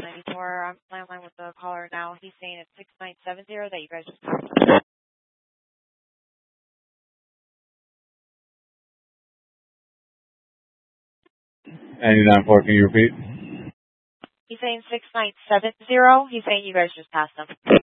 94. I'm landline with the caller now. He's saying it's 6970 that you guys just talked about. 99.4, can you repeat? He's saying 6970. He's saying you guys just passed him.